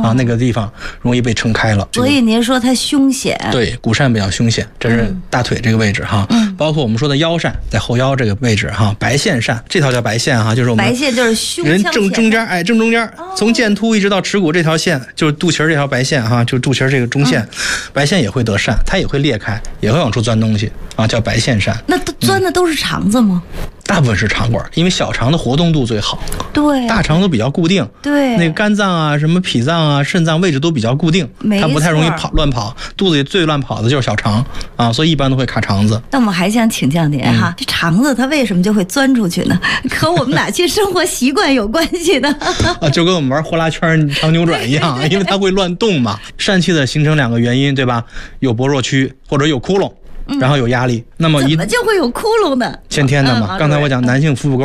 啊，那个地方容易被撑开了。 所以您说它凶险？ 对，股疝比较凶险，这是大腿这个位置哈。包括我们说的腰疝，在后腰这个位置哈，白线疝，这条叫白线哈，就是我们白线就是胸腔人正中间，正中间，从剑突一直到耻骨这条线，就是肚脐这条白线哈，就是肚脐这个中线，白线也会得疝，它也会裂开，也会往出钻东西啊，叫白线疝。 那钻的都是肠子吗？ 大部分是肠管，因为小肠的活动度最好， 对， 大肠都比较固定， 对， 那个肝脏啊、什么脾脏啊、肾脏位置都比较固定，它不太容易乱跑。肚子里最乱跑的就是小肠啊，所以一般都会卡肠子。 那我们还想请教您哈，这肠子它为什么就会钻出去呢？和我们哪些生活习惯有关系呢？ 啊，就跟我们玩呼啦圈、长扭转一样，因为它会乱动嘛。疝气的形成2个原因，对吧？有薄弱区或者有窟窿。然后有压力，那么怎么就会有窟窿呢？ 先天的嘛。刚才我讲男性腹部沟